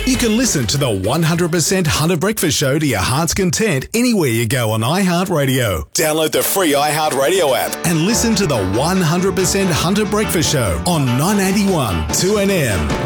You can listen to the 100% Hunter Breakfast Show to your heart's content anywhere you go on iHeartRadio. Download the free iHeartRadio app and listen to the 100% Hunter Breakfast Show on 981 2NM.